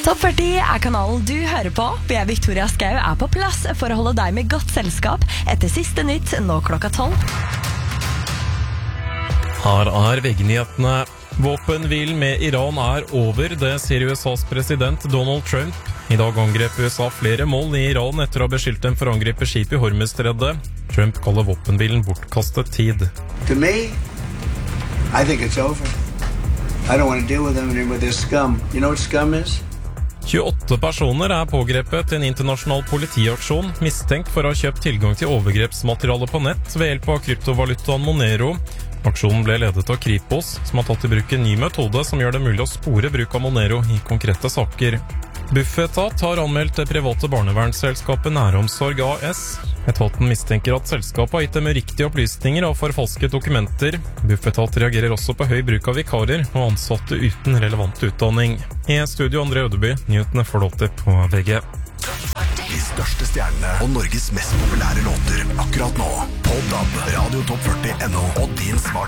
Topp 40 er kanalen du hører på. Jeg, Victoria Skau, er på plass for å holde deg med godt selskap etter siste nytt nå klokka 12. Her er VG-nyhetene. Våpenhvilen med Iran er over, det sier USAs president Donald Trump. I dag angrep USA flere mål i Iran etter å ha beskyldt dem for å angripe skip i Hormuzstredet. Trump kaller våpenhvilen bortkastet tid. To me, I think it's over. I don't want to deal with them anymore. They're scum. You know what scum is? 28 personer er pågrepet i en internasjonal politiaksjon, mistenkt for å ha kjøpt tilgang til overgrepsmateriale på nett ved hjelp av kryptovalutaen Monero. Aksjonen ble ledet av Kripos, som har tatt i bruk en ny metode som gjør det mulig å spore bruk av Monero i konkrete saker. Bufetat har anmeldt det private barnevernsselskapet Næromsorg AS. Etaten mistenker at selskapet har gitt dem uriktige opplysninger og forfalsket dokumenter. Bufetat reagerer også på høy bruk av vikarer og ansatte uten relevant utdanning. I studio André Ødeby, nyhetene får du alltid på VG. De største stjernene og Norges mest populære låter akkurat nå. På DAB, Radio Topp 40.no og din smart